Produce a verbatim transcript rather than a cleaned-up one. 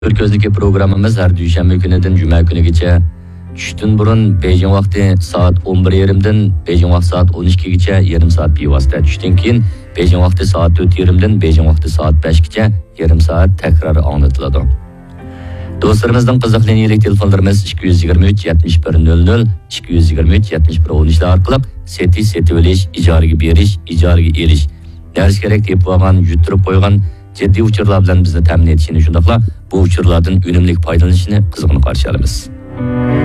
Türközlükki programımız her düşenbe günüden cuma günügacha tushdan burun Beijing vaqti soat o'n bir yarimdan Beijing vaqti soat o'n ikkigacha yarim soat bevosita, tushdan keyin Beijing vaqti soat to'rt yarimdan Beijing vaqti soat beshgacha yarim soat takrar anglatiladi. Do'stlarimizning qiziqli yirik telefonlarimiz ikki yuz yigirma uch yetmish bir nol nol, ikki yuz yigirma uch yetmish bir o'n uch orqali seti setib olish, ijaraga berish, ijaraga erish, dars kerak deb bo'lgan, yutirib qo'ygan jiddiy uchurlar bilan bizni ta'min etishini, shundaqla bu uchurlardan unumli foydalanishni qizg'in qarshi olamiz.